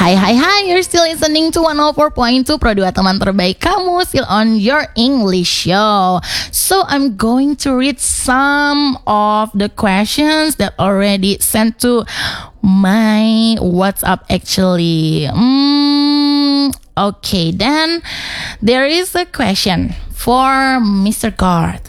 Hai, you're still listening to 104.2 Pro 2 teman terbaik kamu, still on your English show. So I'm going to read some of the questions that already sent to my WhatsApp actually. Okay, then there is a question for Mr. Garth.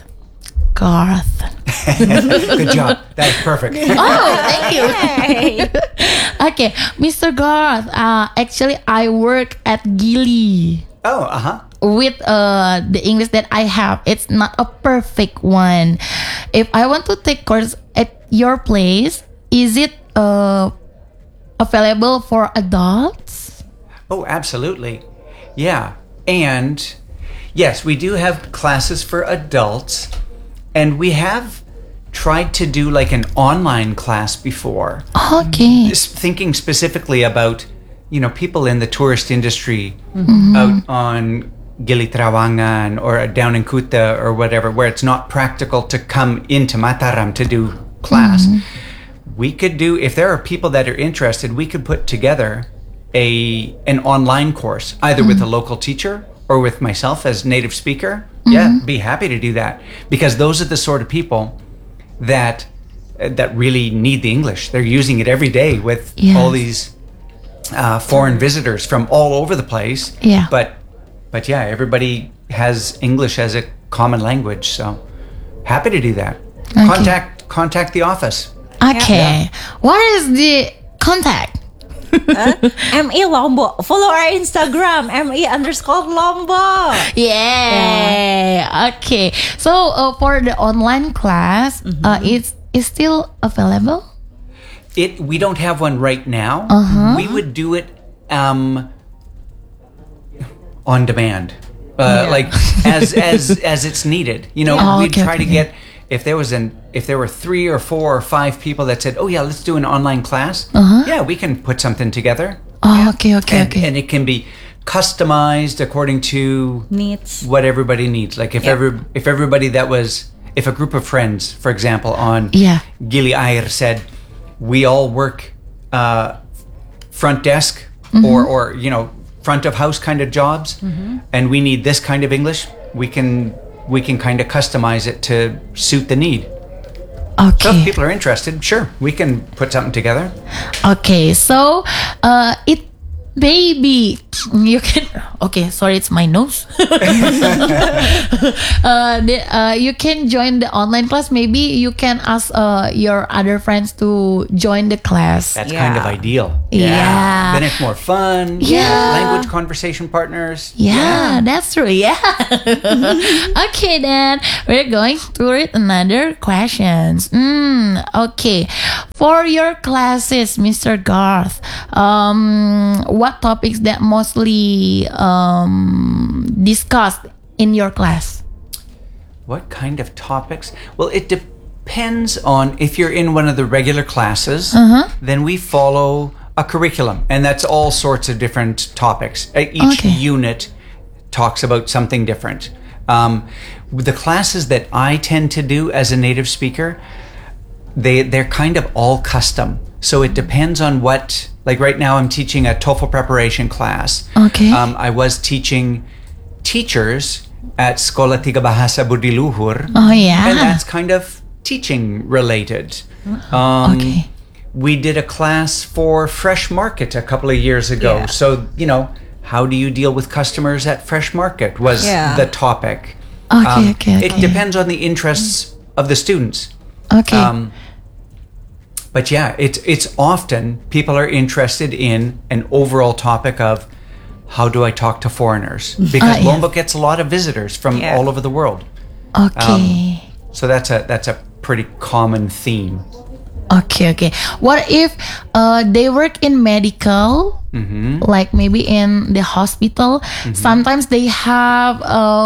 Good job. That's perfect. Oh, thank you. Okay, Mr. Garth. Actually, I work at Gili. Oh, With the English that I have, it's not a perfect one. If I want to take course at your place, is it available for adults? Oh, absolutely. Yeah. And yes, we do have classes for adults. And we have tried to do like an online class before. Okay. Thinking specifically about, people in the tourist industry out on Gili Trawangan or down in Kuta or whatever, where it's not practical to come into Mataram to do class. We could do, if there are people that are interested, we could put together an online course, either with a local teacher or with myself as native speaker. Yeah, be happy to do that, because those are the sort of people that really need the English. They're using it every day with all these foreign visitors from all over the place. Yeah. But yeah, everybody has English as a common language, so happy to do that. Okay. Contact the office. Okay. What is the contact? ME Lombok. Follow our Instagram, ME_Lombok. Yeah. Okay. So for the online class, it's still available? We don't have one right now. We would do it on demand, like as it's needed. We'd try to get. If there were 3 or 4 or 5 people that said, "Oh yeah, let's do an online class," yeah, we can put something together. Oh, okay. And it can be customized according to Needs. what everybody needs. Like if a group of friends, for example, on Gili Air said, we all work front desk or front of house kind of jobs, and we need this kind of English, we can kind of customize it to suit the need. Okay. So if people are interested, sure, we can put something together. Okay, so it maybe you can. Okay, sorry, it's my nose. You can join the online class. Maybe you can ask your other friends to join the class. That's kind of ideal. Yeah. Then it's more fun. Yeah. Language conversation partners. Yeah, that's true. Yeah. Okay, then we're going to read another questions. Okay, for your classes, Mr. Garth, what topics that mostly discussed in your class? What kind of topics? Well, it depends on if you're in one of the regular classes. Then we follow a curriculum, and that's all sorts of different topics. Each unit talks about something different. The classes that I tend to do as a native speaker, they're kind of all custom. So it depends on what, like right now I'm teaching a TOEFL preparation class. Okay. I was teaching teachers at Sekolah Tiga Bahasa Budi Luhur. Oh yeah. And that's kind of teaching related. Okay. We did a class for Fresh Market a couple of years ago. Yeah. So, how do you deal with customers at Fresh Market was the topic. Okay. It depends on the interests of the students. Okay. But yeah, it's often people are interested in an overall topic of how do I talk to foreigners? Because Lombok gets a lot of visitors from all over the world. Okay. So that's a pretty common theme. Okay. What if they work in medical, like maybe in the hospital? Sometimes they have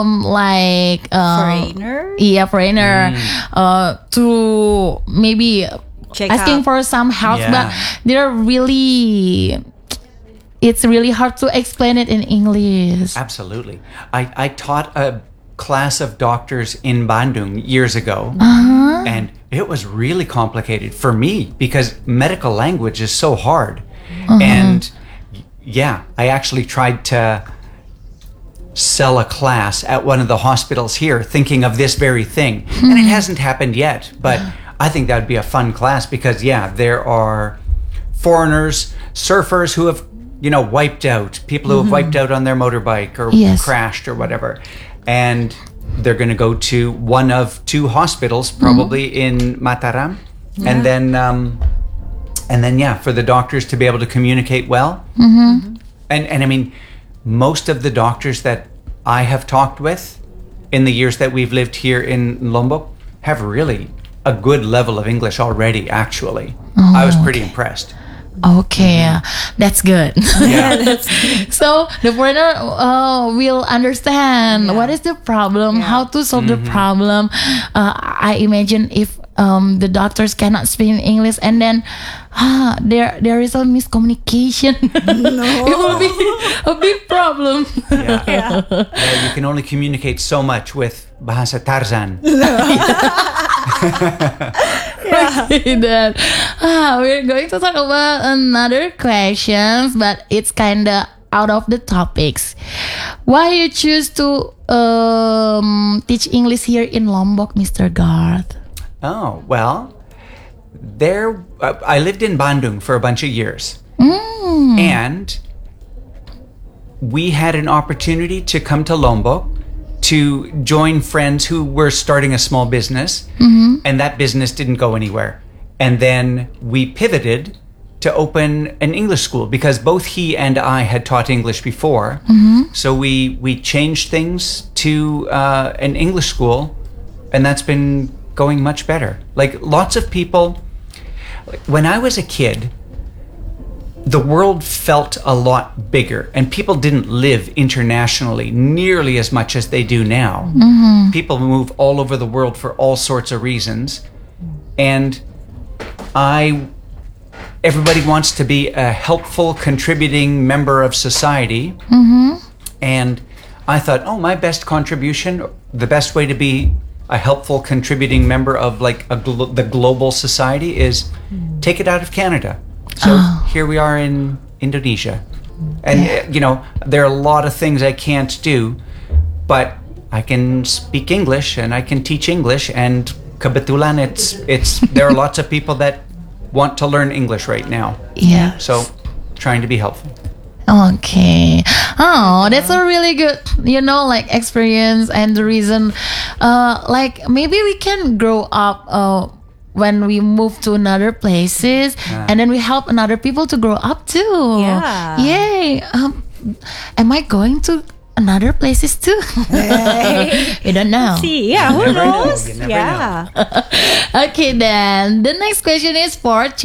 Foreigner? Yeah, foreigner to maybe asking for some help, but they're really. It's really hard to explain it in English. Absolutely. I taught a class of doctors in Bandung years ago, and it was really complicated for me because medical language is so hard, and yeah, I actually tried to sell a class at one of the hospitals here thinking of this very thing. And it hasn't happened yet, but I think that would be a fun class because, yeah, there are foreigners, surfers who have, wiped out, people who have wiped out on their motorbike or Yes. crashed or whatever. And they're going to go to one of two hospitals, probably in Mataram. And then, yeah, for the doctors to be able to communicate well. And I mean, most of the doctors that I have talked with in the years that we've lived here in Lombok have really a good level of English already, actually. I was pretty impressed. Okay, that's good. Yeah. So the foreigner will understand what is the problem, how to solve the problem. I imagine if the doctors cannot speak English and then there is a miscommunication. It will be a big problem. Yeah. Yeah, you can only communicate so much with Bahasa Tarzan. Okay, then we're going to talk about another questions, but it's kind of out of the topics. Why you choose to teach English here in Lombok, Mr. Garth? Oh, well, I lived in Bandung for a bunch of years. And we had an opportunity to come to Lombok to join friends who were starting a small business, and that business didn't go anywhere. And then we pivoted to open an English school because both he and I had taught English before. So we changed things to an English school, and that's been going much better. Like lots of people, when I was a kid, the world felt a lot bigger and people didn't live internationally nearly as much as they do now. People move all over the world for all sorts of reasons. And everybody wants to be a helpful, contributing member of society. And I thought, my best contribution, the best way to be a helpful, contributing member of like the global society is take it out of Canada. So here we are in Indonesia. And, there are a lot of things I can't do, but I can speak English and I can teach English. And kebetulan there are lots of people that want to learn English right now. Yeah. So trying to be helpful. Okay. Oh, that's a really good, experience and the reason, maybe we can grow up when we move to another places and then we help another people to grow up too. Yeah. Yay. Am I going to another places too? We don't know. See, yeah, who never know. knows? You never know. Okay, then the next question is for